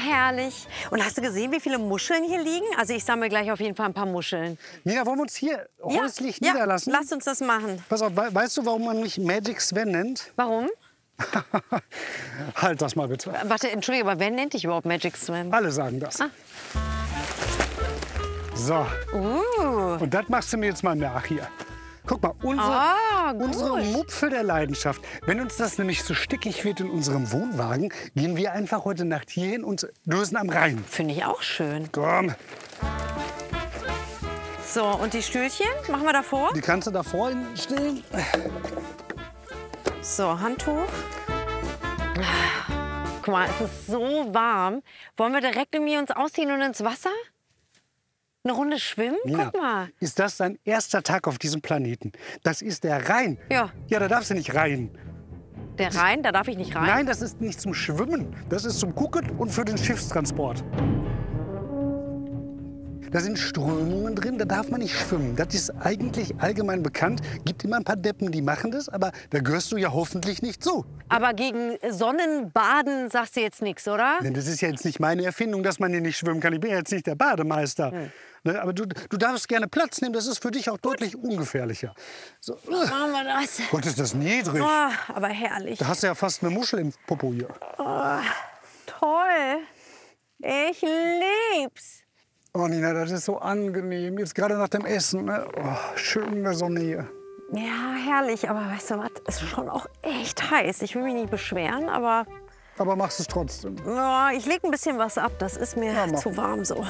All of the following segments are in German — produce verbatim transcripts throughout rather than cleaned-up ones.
herrlich. Und hast du gesehen, wie viele Muscheln hier liegen? Also ich sammle gleich auf jeden Fall ein paar Muscheln. Nina, wollen wir uns hier häuslich ja, niederlassen? Ja, lass uns das machen. Pass auf, we weißt du, warum man mich Magic Sven nennt? Warum? Halt das mal bitte. Warte, entschuldige, aber wer nennt dich überhaupt Magic Sven? Alle sagen das. Ah. So. Uh. Und das machst du mir jetzt mal nach hier. Guck mal, unsere, Ah, gut. unsere Mupfel der Leidenschaft. Wenn uns das nämlich so stickig wird in unserem Wohnwagen, gehen wir einfach heute Nacht hier hin und lösen am Rhein. Finde ich auch schön. Komm, So, und die Stühlchen machen wir davor? die kannst du da vorhin stellen. So, Handtuch. Guck mal, es ist so warm. Wollen wir direkt irgendwie uns ausziehen und ins Wasser? Eine Runde schwimmen? Nina, Guck mal. ist das dein erster Tag auf diesem Planeten? Das ist der Rhein. Ja. Ja, da darfst du nicht rein. Der Rhein, da darf ich nicht rein? Nein, das ist nicht zum Schwimmen. Das ist zum Gucken und für den Schiffstransport. Da sind Strömungen drin, da darf man nicht schwimmen. Das ist eigentlich allgemein bekannt. Gibt immer ein paar Deppen, die machen das, aber da gehörst du ja hoffentlich nicht zu. Aber gegen Sonnenbaden sagst du jetzt nichts, oder? Denn das ist ja jetzt nicht meine Erfindung, dass man hier nicht schwimmen kann. Ich bin ja jetzt nicht der Bademeister. Hm. Ne, aber du, du darfst gerne Platz nehmen, das ist für dich auch deutlich ungefährlicher. So. Machen wir das. Gott, ist das niedrig. Oh, aber herrlich. Da hast du ja fast eine Muschel im Popo hier. Toll. Ich lieb's. Oh Nina, das ist so angenehm. Jetzt gerade nach dem Essen. Ne? Oh, schön in der Sonne hier. Ja, herrlich. Aber weißt du was? Es ist schon auch echt heiß. Ich will mich nicht beschweren, aber Aber machst es trotzdem. ja, ich lege ein bisschen was ab. Das ist mir Ja, mach. zu warm so.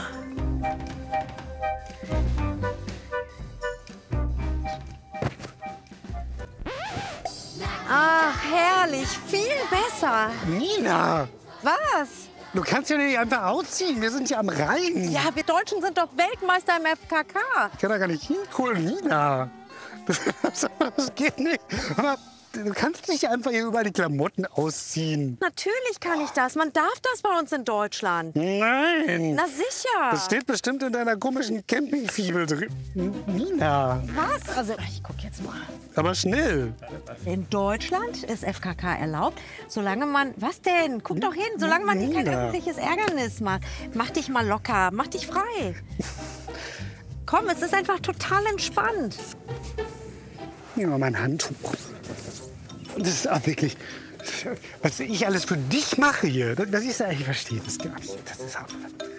Ach, herrlich. Viel besser. Nina, Was? du kannst ja nicht einfach ausziehen. Wir sind ja am Rhein. Ja, wir Deutschen sind doch Weltmeister im F K K. Ich kann da gar nicht hinholen, Nina. Das, das geht nicht. Aber du kannst nicht einfach hier überall die Klamotten ausziehen. Natürlich kann ich das. Man darf das bei uns in Deutschland. Nein. Na sicher. Das steht bestimmt in deiner komischen Campingfibel drin. Nina, Was? Also, ich guck jetzt mal. aber schnell. In Deutschland ist F K K erlaubt, solange man... Was denn? Guck doch hin. Solange man hier kein Nina. öffentliches Ärgernis macht. Mach dich mal locker. Mach dich frei. Komm, es ist einfach total entspannt. Hier mal mein Handtuch. Das ist auch wirklich... Was ich alles für dich mache hier, das, das ist ja, ich verstehe das gar nicht. Das ist auch,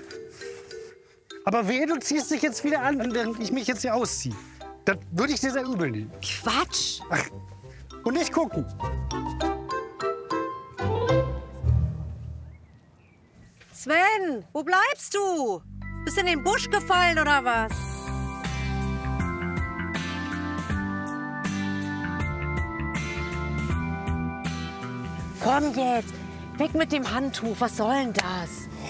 aber wehe, du ziehst dich jetzt wieder an, während ich mich jetzt hier ausziehe. Das würde ich dir sehr übel nehmen. Quatsch. Ach, und nicht gucken. Sven, wo bleibst du? Bist du in den Busch gefallen oder was? Komm jetzt, weg mit dem Handtuch. Was soll denn das?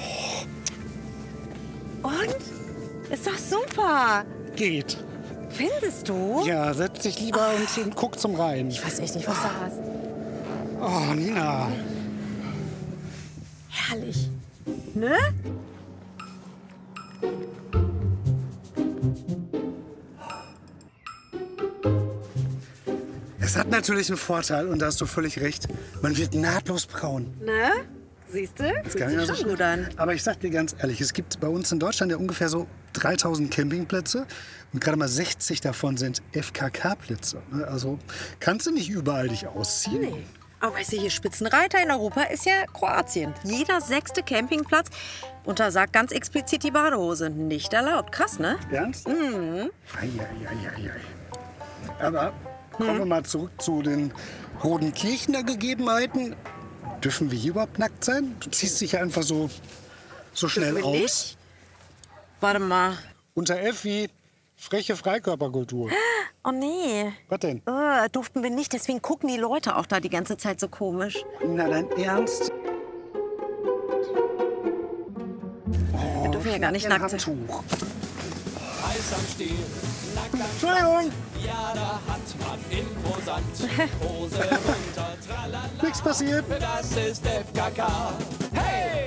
Und? Ist doch super. Geht. Findest du? Ja, setz dich lieber und, und guck zum Rhein. Ich weiß echt nicht, was du hast. Oh, Nina. Herrlich. Ne? Es hat natürlich einen Vorteil, und da hast du völlig recht. Man wird nahtlos braun. Ne? Siehst du? Fühlt Gar nicht sich so schon gut an. Aber ich sag dir ganz ehrlich, es gibt bei uns in Deutschland ja ungefähr so dreitausend Campingplätze. Und gerade mal sechzig davon sind F K K-Plätze. Also kannst du nicht überall dich ausziehen. Nee. Aber weißt du, hier Spitzenreiter in Europa ist ja Kroatien. Jeder sechste Campingplatz untersagt ganz explizit die Badehose. Nicht erlaubt. Krass, ne? Ernst? Mhm. Ei, ei, ei, ei, ei. Aber kommen wir mal zurück zu den Rodenkirchener Gegebenheiten. Dürfen wir hier überhaupt nackt sein? Du ziehst dich ja einfach so, so schnell Dürfen wir aus. nicht? Warte mal. Unter F wie freche Freikörperkultur. Oh nee. Was denn? Äh, durften wir nicht, deswegen gucken die Leute auch da die ganze Zeit so komisch. Na, dein Ernst? Wir dürfen ja gar nicht nackt sein. Handtuch. Heiß am Stiel, nackt am Entschuldigung, Ja, da hat man imposant. Hose runter, tralala. nichts passiert. Das ist F K K. Hey!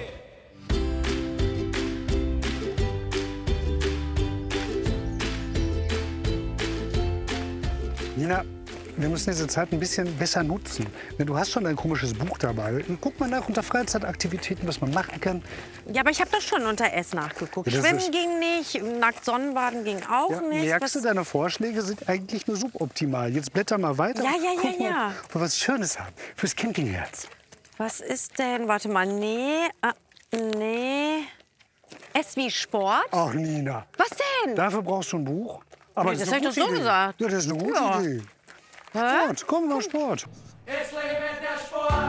Nina, wir müssen diese Zeit ein bisschen besser nutzen. Du hast schon ein komisches Buch dabei. Guck mal nach unter Freizeitaktivitäten, was man machen kann. Ja, aber ich habe das schon unter S nachgeguckt. Ja, das Schwimmen ist- ging nicht, nackt Sonnenbaden ging auch Ja, nicht. merkst du, Was- deine Vorschläge sind eigentlich nur suboptimal. Jetzt blätter mal weiter. Ja, ja, ja, Guck mal, ja. ob wir was Schönes haben. Fürs Campingherz. Was ist denn? Warte mal, nee, ah, nee. S wie Sport? Ach, Nina. Was denn? Dafür brauchst du ein Buch. Aber Nee, das ist eine hab ich gute doch so Idee. gesagt. Ja, das ist eine gute Ja. Idee. Hä? Sport, komm mal Sport. Es lebt der Sport.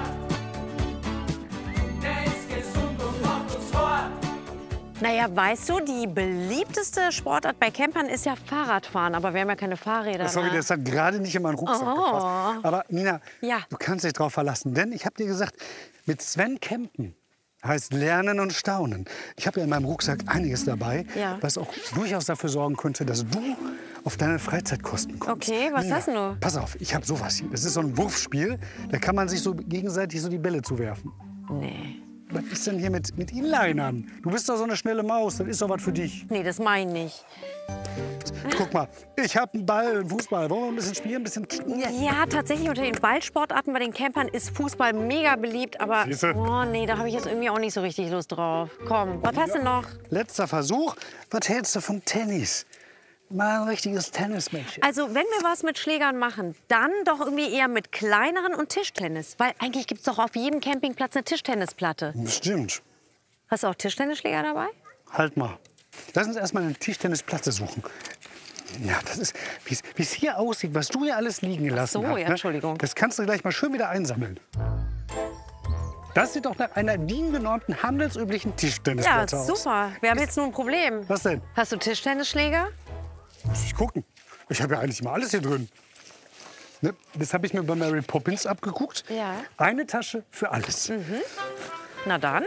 Der ist gesund und macht uns fort. Naja, weißt du, die beliebteste Sportart bei Campern ist ja Fahrradfahren. Aber wir haben ja keine Fahrräder. Sorry, ne? das hat gerade nicht in meinen Rucksack Oh. gepasst. Aber Nina, Ja. du kannst dich drauf verlassen. Denn ich habe dir gesagt, mit Sven campen heißt lernen und staunen. Ich habe ja in meinem Rucksack einiges dabei, Ja. was auch durchaus dafür sorgen könnte, dass du auf deine Freizeitkosten kommst. Okay, was Nina, hast du? Pass auf, ich habe sowas hier. Das ist so ein Wurfspiel. Da kann man sich so gegenseitig so die Bälle zuwerfen. Nee. Was ist denn hier mit, mit Inlinern? Du bist doch so eine schnelle Maus, das ist doch was für dich. Nee, das meine ich nicht. Guck mal, ich habe einen Ball, einen Fußball. Wollen wir ein bisschen spielen, ein bisschen kicken? Ja, tatsächlich unter den Ballsportarten bei den Campern ist Fußball mega beliebt. Aber Siehste? oh nee, da habe ich jetzt irgendwie auch nicht so richtig Lust drauf. Komm, was hast du noch? Letzter Versuch. Was hältst du von Tennis? Mal ein richtiges Tennismatch. Also, wenn wir was mit Schlägern machen, dann doch irgendwie eher mit kleineren und Tischtennis. Weil eigentlich gibt es doch auf jedem Campingplatz eine Tischtennisplatte. Stimmt. Hast du auch Tischtennisschläger dabei? Halt mal. Lass uns erstmal eine Tischtennisplatte suchen. Ja, das ist, wie es hier aussieht, was du hier alles liegen gelassen so, hast. ja, ne? Entschuldigung. Das kannst du gleich mal schön wieder einsammeln. Das sieht doch nach einer D I N-genormten, handelsüblichen Ja, Tischtennisplatte aus. super. Wir haben jetzt nur ein Problem. Was denn? Hast du Tischtennisschläger? Muss ich gucken. Ich habe ja eigentlich mal alles hier drin. Ne? Das habe ich mir bei Mary Poppins abgeguckt. Ja. Eine Tasche für alles. Na dann.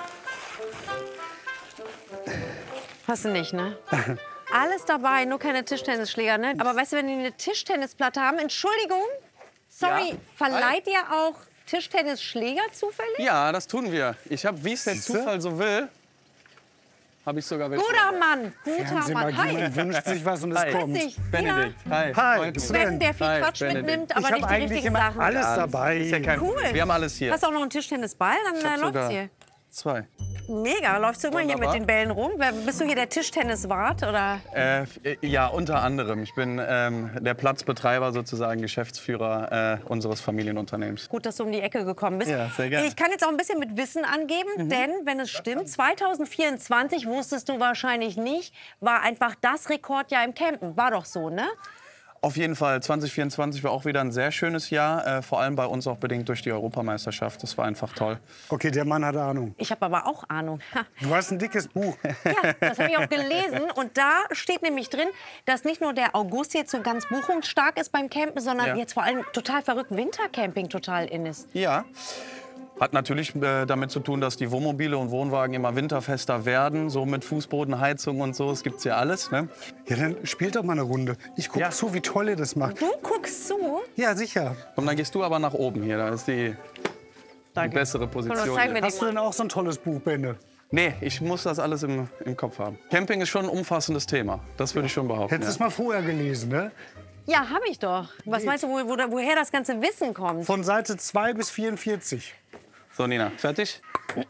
Hast du nicht, ne? Alles dabei, nur keine Tischtennisschläger, ne? Aber weißt du, wenn die eine Tischtennisplatte haben, Entschuldigung, sorry, Ja. verleiht ihr auch Tischtennisschläger zufällig? Ja, das tun wir. Ich habe, wie es der Siehste? Zufall so will, habe ich sogar welche. Guter Mann, guter Mann. Fernsehmagie, Hi. man wünscht sich was und es Hi. kommt. Grüß dich. Benedikt. Hi. Hi, Freut mich. Sven. Sven, der viel Hi, Quatsch Benedikt. mitnimmt, aber Ich habe nicht die eigentlich richtigen immer Sachen. alles Alles. dabei. Ist ja kein Cool. Problem. Wir haben alles hier. Hast du auch noch einen Tischtennisball? Dann äh, läuft's sogar hier. Zwei. Mega. Läufst du immer hier mit Wunderbar. den Bällen rum? Wer- Bist du hier der Tischtenniswart? Oder? Äh, f- äh, ja, unter anderem. Ich bin ähm, der Platzbetreiber, sozusagen Geschäftsführer äh, unseres Familienunternehmens. Gut, dass du um die Ecke gekommen bist. Ja, sehr gerne. Ich kann jetzt auch ein bisschen mit Wissen angeben, denn wenn es stimmt, zwanzig vierundzwanzig, wusstest du wahrscheinlich nicht, war einfach das Rekordjahr im Campen. War doch so, ne? Auf jeden Fall, zwanzig vierundzwanzig war auch wieder ein sehr schönes Jahr. Äh, vor allem bei uns auch bedingt durch die Europameisterschaft. Das war einfach toll. Okay, der Mann hat Ahnung. Ich habe aber auch Ahnung. Ha. Du hast ein dickes Buch. Ja, das habe ich auch gelesen. Und da steht nämlich drin, dass nicht nur der August jetzt so ganz buchungsstark ist beim Campen, sondern Ja. jetzt vor allem total verrückt Wintercamping total in ist. Ja. Hat natürlich äh, damit zu tun, dass die Wohnmobile und Wohnwagen immer winterfester werden. So mit Fußbodenheizung und so. Das gibt's ja alles. Ne? Ja, dann spielt doch mal eine Runde. Ich gucke Ja. zu, wie toll ihr das macht. Du guckst zu. Ja, sicher. Komm, dann gehst du aber nach oben hier. Da ist die, die Danke. bessere Komm, das Position. zeigen wir hier. Hast du denn auch so ein tolles Buch, Bände? Nee, ich muss das alles im, im Kopf haben. Camping ist schon ein umfassendes Thema. Das würde ich schon behaupten. Hättest du es Ja. mal vorher gelesen, ne? Ja, habe ich doch. Was meinst du, wo, wo, woher das ganze Wissen kommt? Von Seite zwei bis vierundvierzig. So, Nina, fertig?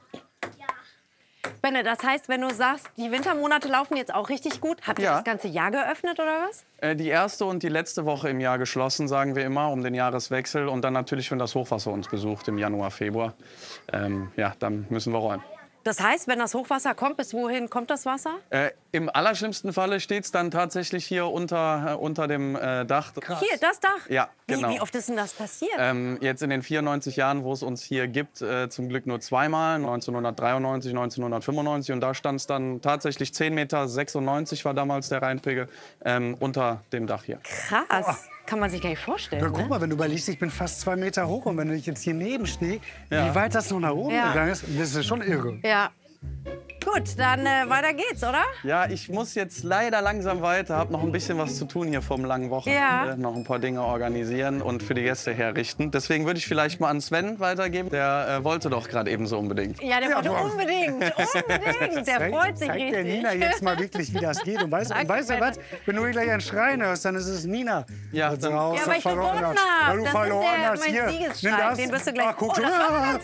Benne, das heißt, wenn du sagst, die Wintermonate laufen jetzt auch richtig gut, habt ihr Ja. das ganze Jahr geöffnet oder was? Äh, die erste und die letzte Woche im Jahr geschlossen, sagen wir immer, um den Jahreswechsel. Und dann natürlich, wenn das Hochwasser uns besucht im Januar, Februar. Ähm, ja, dann müssen wir räumen. Das heißt, wenn das Hochwasser kommt, bis wohin kommt das Wasser? Äh, Im allerschlimmsten Falle steht es dann tatsächlich hier unter, äh, unter dem äh, Dach. Hier, das Dach? Ja, genau. Wie, wie oft ist denn das passiert? Ähm, jetzt in den vierundneunzig Jahren, wo es uns hier gibt, äh, zum Glück nur zweimal, neunzehnhundertdreiundneunzig, neunzehnhundertfünfundneunzig. Und da stand es dann tatsächlich zehn Meter sechsundneunzig war damals der Rheinpegel, ähm, unter dem Dach hier. Krass. Kann man sich gar nicht vorstellen. Ja, guck Ne? mal, wenn du überlegst, ich bin fast zwei Meter hoch. Und wenn ich jetzt hier neben stehe, Ja. wie weit das noch nach oben Ja. gegangen ist, das ist schon irre. Ja. Gut, dann äh, weiter geht's, oder? Ja, ich muss jetzt leider langsam weiter. Hab noch ein bisschen was zu tun hier vom langen Wochenende. Ja. Noch ein paar Dinge organisieren und für die Gäste herrichten. Deswegen würde ich vielleicht mal an Sven weitergeben. Der äh, wollte doch gerade eben so unbedingt. Ja, der wollte unbedingt, unbedingt. Der freut sich Zeig richtig. der Nina jetzt mal wirklich, wie das geht. Und weißt, und Danke, weißt du was? Bennett. Wenn du hier gleich einen Schreien hörst, dann ist es Nina. Ja, Also dann- raus, Ja, weil ich verloren gewonnen hast. hab. Weil du Das ist verloren der- hast. mein Hier, Siegesstein. nimm das. Den wirst du gleich- Ach, guck Oh, schon. das war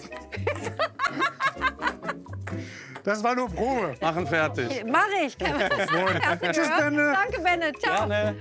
Das war nur Probe. Machen fertig. Mach ich. Hast du Tschüss, gehört? Benne. Danke, Bennett. Ciao. Gerne.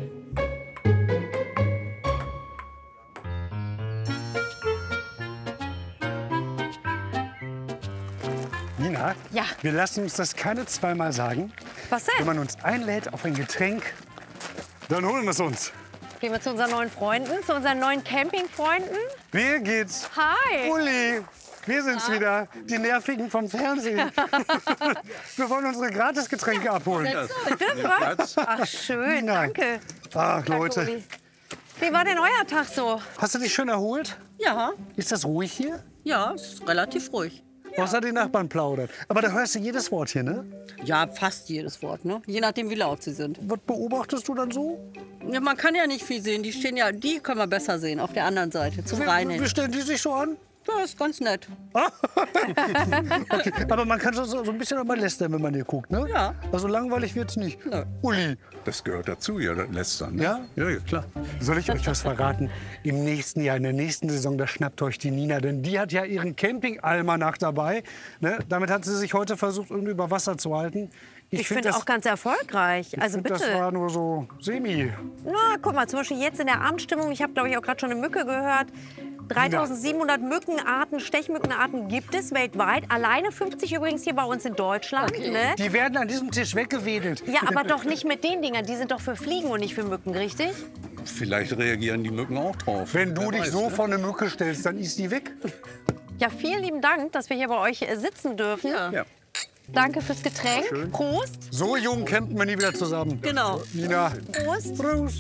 Nina, Ja. wir lassen uns das keine zweimal sagen. Was Wenn denn? man uns einlädt auf ein Getränk, dann holen wir es uns. Gehen wir zu unseren neuen Freunden, zu unseren neuen Campingfreunden. Wer geht's? Hi. Uli, wir sind's wieder, die Nervigen vom Fernsehen. Wir wollen unsere Gratisgetränke abholen. Stimmt, was? Ach, schön. Nein. Danke. Ach, Danke, Leute, Uli. Wie war denn euer Tag so? hast du dich schön erholt? Ja, Ist das ruhig hier? ja, es ist relativ ruhig. Außer die Nachbarn plaudern. Aber da hörst du jedes Wort hier, ne? Ja, fast jedes Wort, ne? Je nachdem, wie laut sie sind. Was beobachtest du dann so? Ja, man kann ja nicht viel sehen. Die stehen ja, die können wir besser sehen auf der anderen Seite, zum Wie, Rhein hin. wie stellen die sich so an? Ja, ist ganz nett. Okay, aber man kann so, so ein bisschen auch mal lästern, wenn man hier guckt, ne? Ja. Also langweilig wird's nicht. Nö. Uli, Das gehört dazu, ja, das lästern. Ne? Ja? Ja, ja, klar. soll ich euch was verraten? Im nächsten Jahr, in der nächsten Saison, da schnappt euch die Nina. Denn die hat ja ihren Camping-Almanach dabei. Ne? Damit hat sie sich heute versucht, irgendwie über Wasser zu halten. Ich find finde auch ganz erfolgreich. Also find, Das bitte. war nur so semi. Na, guck mal, zum Beispiel jetzt in der Abendstimmung, ich habe, glaube ich, auch gerade schon eine Mücke gehört. dreitausendsiebenhundert Mückenarten, Stechmückenarten gibt es weltweit. Alleine fünfzig übrigens hier bei uns in Deutschland. Ne? Die werden an diesem Tisch weggewedelt. Ja, aber doch nicht mit den Dingern. Die sind doch für Fliegen und nicht für Mücken, richtig? Vielleicht reagieren die Mücken auch drauf. Wenn du Wer dich weiß, so ne? vor eine Mücke stellst, dann ist die weg. Ja, vielen lieben Dank, dass wir hier bei euch äh, sitzen dürfen. Ja. Danke fürs Getränk. Prost. So jung campen wir nie wieder zusammen. Genau. Nina, Prost. Prost.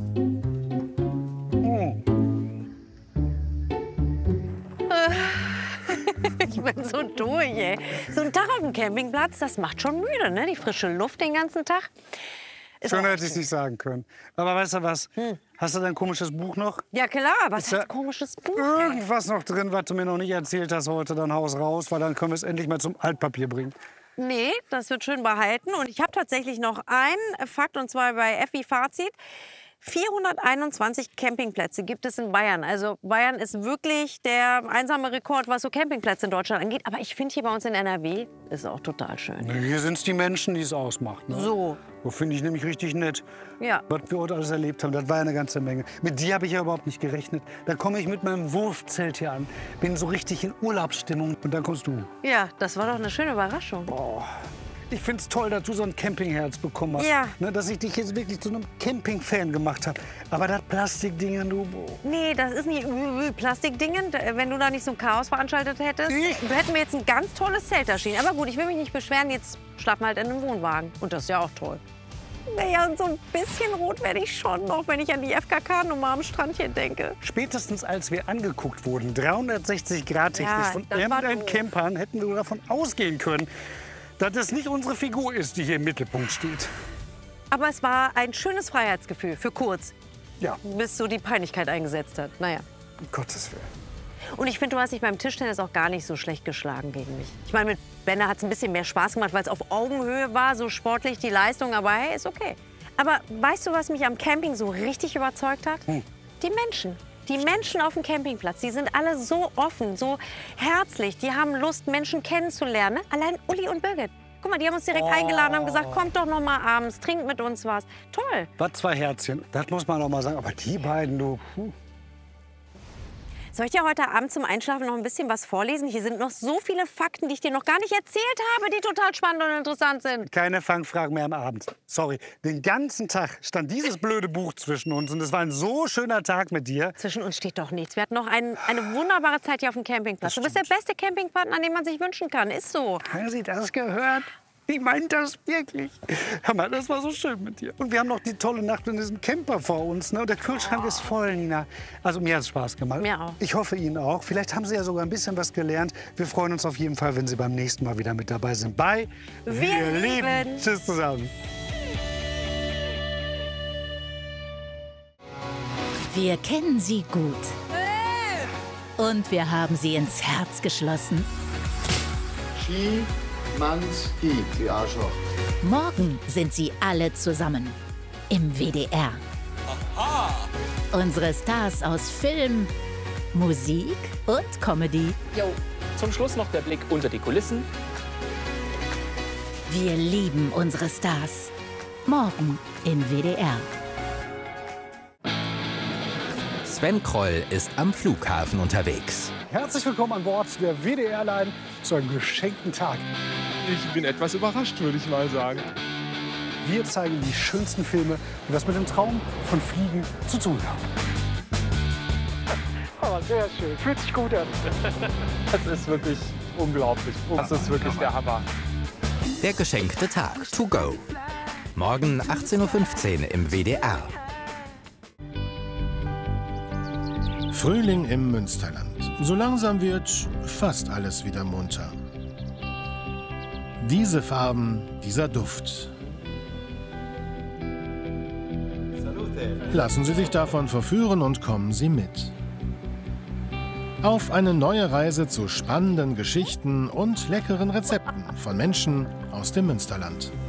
Ich bin so durch, ey. So ein Tag auf dem Campingplatz, das macht schon müde, ne? Die frische Luft den ganzen Tag. Ist Schöner auch- hätte ich es nicht sagen können. Aber weißt du was? Hast du dein komisches Buch noch? Ja klar, was Ist ja heißt komisches Buch? Irgendwas noch drin, was du mir noch nicht erzählt hast heute, dann haus raus, weil dann können wir es endlich mal zum Altpapier bringen. Nee, das wird schön behalten. Und ich habe tatsächlich noch einen Fakt, und zwar bei F wie Fazit. vierhunderteinundzwanzig Campingplätze gibt es in Bayern. Also Bayern ist wirklich der einsame Rekord, was so Campingplätze in Deutschland angeht. Aber ich finde hier bei uns in N R W ist auch total schön. Hier sind es die Menschen, die es ausmacht. Ne? So, So finde ich nämlich richtig nett. ja. Was wir heute alles erlebt haben, das war ja eine ganze Menge. Mit dir habe ich ja überhaupt nicht gerechnet. Da komme ich mit meinem Wurfzelt hier an, bin so richtig in Urlaubsstimmung und dann kommst du. Ja, das war doch eine schöne Überraschung. Ich finde es toll, dass du so ein Campingherz bekommen hast. Ja. Ne, dass ich dich jetzt wirklich zu einem Camping-Fan gemacht habe. Aber das Plastikding, du... Nee, das ist nicht äh, äh, Plastikdingen. Wenn du da nicht so ein Chaos veranstaltet hättest, Ich? hätten wir jetzt ein ganz tolles Zelt da stehen. Aber gut, ich will mich nicht beschweren. Jetzt schlafen wir halt in einem Wohnwagen. Und das ist ja auch toll. Naja, und so ein bisschen rot werde ich schon noch, wenn ich an die F K K-Nummer am Strand hier denke. Spätestens als wir angeguckt wurden, dreihundertsechzig Grad technisch Ja, von das war irgendeinem doof. Campern, hätten wir davon ausgehen können, dass es nicht unsere Figur ist, die hier im Mittelpunkt steht. Aber es war ein schönes Freiheitsgefühl für kurz, Ja, bis so die Peinlichkeit eingesetzt hat. Naja. um Gottes Willen. Und ich finde, du hast dich beim Tischtennis auch gar nicht so schlecht geschlagen gegen mich. Ich meine, mit Benne hat es ein bisschen mehr Spaß gemacht, weil es auf Augenhöhe war, so sportlich die Leistung. Aber hey, ist okay. Aber weißt du, was mich am Camping so richtig überzeugt hat? Die Menschen. Die Menschen auf dem Campingplatz, die sind alle so offen, so herzlich. Die haben Lust, Menschen kennenzulernen. Allein Uli und Birgit. Guck mal, die haben uns direkt eingeladen, haben gesagt, kommt doch noch mal abends, trinkt mit uns was. Toll. Was zwei Herzchen, das muss man auch mal sagen. Aber die beiden, du... Puh. Soll ich dir heute Abend zum Einschlafen noch ein bisschen was vorlesen? Hier sind noch so viele Fakten, die ich dir noch gar nicht erzählt habe, die total spannend und interessant sind. Keine Fangfragen mehr am Abend. Sorry, den ganzen Tag stand dieses blöde Buch zwischen uns und es war ein so schöner Tag mit dir. Zwischen uns steht doch nichts. Wir hatten noch ein, eine wunderbare Zeit hier auf dem Campingplatz. Du bist der beste Campingpartner, den man sich wünschen kann. Ist so. Haben Sie das gehört? Ich meine das wirklich. Hammer, das war so schön mit dir. Und wir haben noch die tolle Nacht in diesem Camper vor uns. Ne? Und der Kühlschrank ist voll, Nina. Also mir hat es Spaß gemacht. Mir auch. Ich hoffe Ihnen auch. Vielleicht haben Sie ja sogar ein bisschen was gelernt. Wir freuen uns auf jeden Fall, wenn Sie beim nächsten Mal wieder mit dabei sind bei Wir lieben. Tschüss zusammen. Wir kennen sie gut. Und wir haben sie ins Herz geschlossen. Schimanski, die Arschloch. Morgen sind sie alle zusammen. Im W D R. Aha. Unsere Stars aus Film, Musik und Comedy. Jo. Zum Schluss noch der Blick unter die Kulissen. Wir lieben unsere Stars. Morgen im W D R. Sven Kroll ist am Flughafen unterwegs. Herzlich willkommen an Bord der W D R-Line zu einem geschenkten Tag. Ich bin etwas überrascht, würde ich mal sagen. Wir zeigen die schönsten Filme, die was mit dem Traum von Fliegen zu tun haben. Oh, sehr schön. Fühlt sich gut an. Das ist wirklich unglaublich. Das ist wirklich der Hammer. Der geschenkte Tag to go. Morgen achtzehn Uhr fünfzehn im W D R. Frühling im Münsterland. So langsam wird fast alles wieder munter. Diese Farben, dieser Duft. Lassen Sie sich davon verführen und kommen Sie mit. Auf eine neue Reise zu spannenden Geschichten und leckeren Rezepten von Menschen aus dem Münsterland.